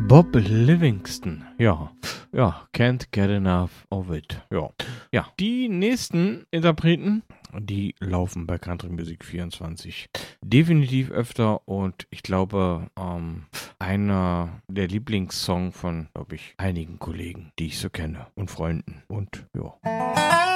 Bob Livingston, ja, can't get enough of it, ja. Die nächsten Interpreten, die laufen bei Country Music 24 definitiv öfter und ich glaube, einer der Lieblingssong von, glaube ich, einigen Kollegen, die ich so kenne und Freunden und ja.